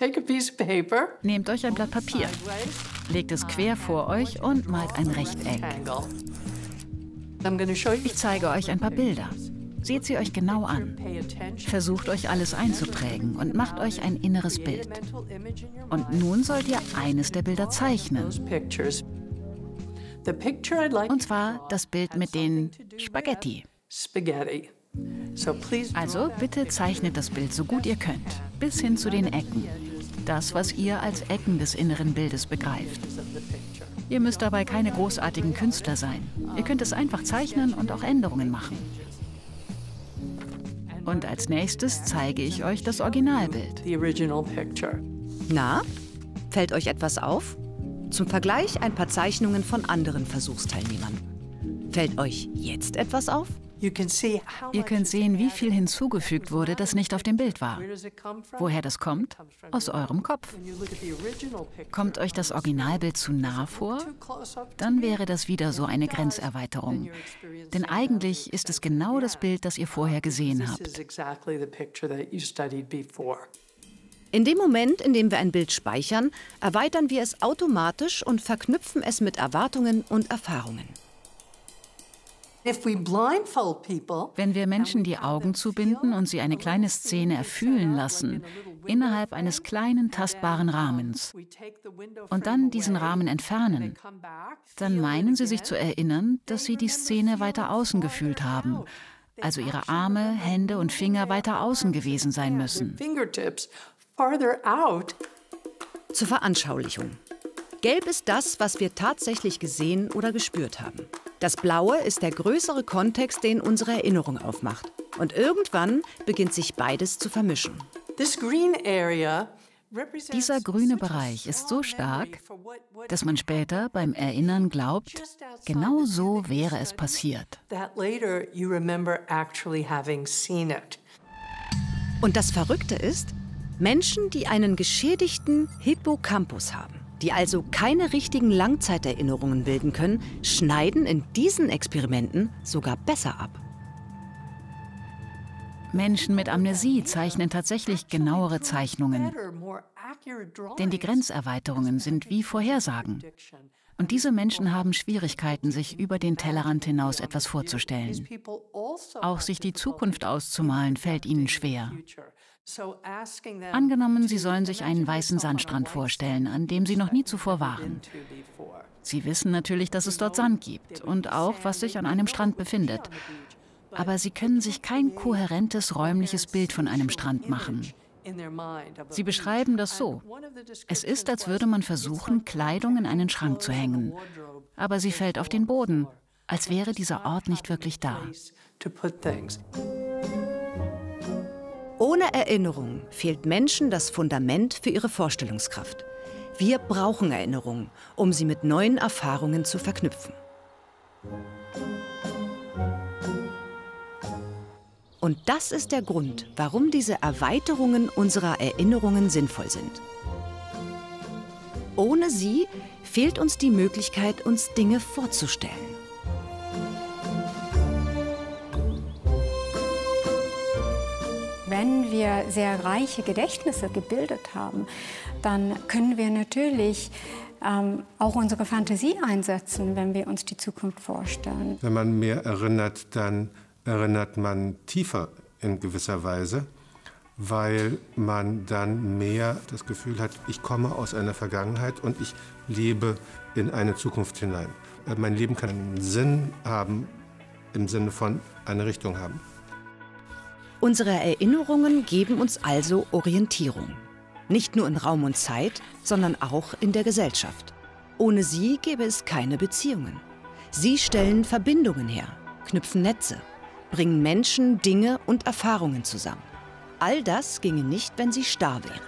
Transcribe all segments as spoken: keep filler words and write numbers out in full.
Nehmt euch ein Blatt Papier, legt es quer vor euch und malt ein Rechteck. Ich zeige euch ein paar Bilder. Seht sie euch genau an. Versucht euch alles einzuprägen und macht euch ein inneres Bild. Und nun sollt ihr eines der Bilder zeichnen. Und zwar das Bild mit den Spaghetti. Also bitte zeichnet das Bild so gut ihr könnt, bis hin zu den Ecken. Das, was ihr als Ecken des inneren Bildes begreift. Ihr müsst dabei keine großartigen Künstler sein. Ihr könnt es einfach zeichnen und auch Änderungen machen. Und als nächstes zeige ich euch das Originalbild. Na, fällt euch etwas auf? Zum Vergleich ein paar Zeichnungen von anderen Versuchsteilnehmern. Fällt euch jetzt etwas auf? Ihr könnt sehen, wie viel hinzugefügt wurde, das nicht auf dem Bild war. Woher das kommt? Aus eurem Kopf. Kommt euch das Originalbild zu nah vor? Dann wäre das wieder so eine Grenzerweiterung. Denn eigentlich ist es genau das Bild, das ihr vorher gesehen habt. In dem Moment, in dem wir ein Bild speichern, erweitern wir es automatisch und verknüpfen es mit Erwartungen und Erfahrungen. Wenn wir Menschen die Augen zubinden und sie eine kleine Szene erfühlen lassen, innerhalb eines kleinen, tastbaren Rahmens, und dann diesen Rahmen entfernen, dann meinen sie sich zu erinnern, dass sie die Szene weiter außen gefühlt haben, also ihre Arme, Hände und Finger weiter außen gewesen sein müssen. Zur Veranschaulichung. Gelb ist das, was wir tatsächlich gesehen oder gespürt haben. Das Blaue ist der größere Kontext, den unsere Erinnerung aufmacht. Und irgendwann beginnt sich beides zu vermischen. Dieser grüne Bereich ist so stark, dass man später beim Erinnern glaubt, genau so wäre es passiert. Und das Verrückte ist, Menschen, die einen geschädigten Hippocampus haben, die also keine richtigen Langzeiterinnerungen bilden können, schneiden in diesen Experimenten sogar besser ab. Menschen mit Amnesie zeichnen tatsächlich genauere Zeichnungen. Denn die Grenzerweiterungen sind wie Vorhersagen. Und diese Menschen haben Schwierigkeiten, sich über den Tellerrand hinaus etwas vorzustellen. Auch sich die Zukunft auszumalen, fällt ihnen schwer. Angenommen, Sie sollen sich einen weißen Sandstrand vorstellen, an dem Sie noch nie zuvor waren. Sie wissen natürlich, dass es dort Sand gibt und auch, was sich an einem Strand befindet. Aber Sie können sich kein kohärentes räumliches Bild von einem Strand machen. Sie beschreiben das so. Es ist, als würde man versuchen, Kleidung in einen Schrank zu hängen. Aber sie fällt auf den Boden, als wäre dieser Ort nicht wirklich da. Ohne Erinnerung fehlt Menschen das Fundament für ihre Vorstellungskraft. Wir brauchen Erinnerungen, um sie mit neuen Erfahrungen zu verknüpfen. Und das ist der Grund, warum diese Erweiterungen unserer Erinnerungen sinnvoll sind. Ohne sie fehlt uns die Möglichkeit, uns Dinge vorzustellen. Wenn wir sehr reiche Gedächtnisse gebildet haben, dann können wir natürlich ähm, auch unsere Fantasie einsetzen, wenn wir uns die Zukunft vorstellen. Wenn man mehr erinnert, dann erinnert man tiefer in gewisser Weise, weil man dann mehr das Gefühl hat, ich komme aus einer Vergangenheit und ich lebe in eine Zukunft hinein. Mein Leben kann einen Sinn haben, im Sinne von eine Richtung haben. Unsere Erinnerungen geben uns also Orientierung. Nicht nur in Raum und Zeit, sondern auch in der Gesellschaft. Ohne sie gäbe es keine Beziehungen. Sie stellen Verbindungen her, knüpfen Netze, bringen Menschen, Dinge und Erfahrungen zusammen. All das ginge nicht, wenn sie starr wären.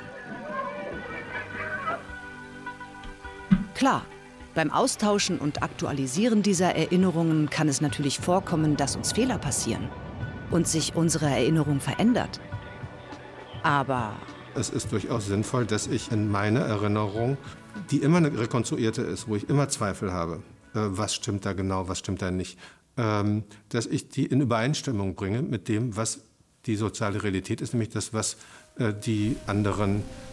Klar, beim Austauschen und Aktualisieren dieser Erinnerungen kann es natürlich vorkommen, dass uns Fehler passieren und sich unsere Erinnerung verändert. Aber es ist durchaus sinnvoll, dass ich in meiner Erinnerung, die immer eine rekonstruierte ist, wo ich immer Zweifel habe, äh, was stimmt da genau, was stimmt da nicht, ähm, dass ich die in Übereinstimmung bringe mit dem, was die soziale Realität ist, nämlich das, was äh, die anderen